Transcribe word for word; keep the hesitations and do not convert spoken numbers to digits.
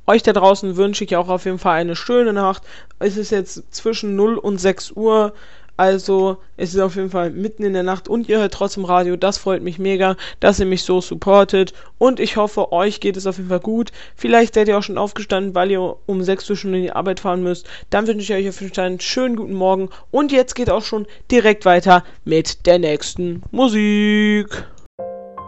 Euch da draußen wünsche ich auch auf jeden Fall eine schöne Nacht. Es ist jetzt zwischen null und sechs Uhr. Also, es ist auf jeden Fall mitten in der Nacht und ihr hört trotzdem Radio. Das freut mich mega, dass ihr mich so supportet. Und ich hoffe, euch geht es auf jeden Fall gut. Vielleicht seid ihr auch schon aufgestanden, weil ihr um sechs Uhr schon in die Arbeit fahren müsst. Dann wünsche ich euch auf jeden Fall einen schönen guten Morgen. Und jetzt geht auch schon direkt weiter mit der nächsten Musik.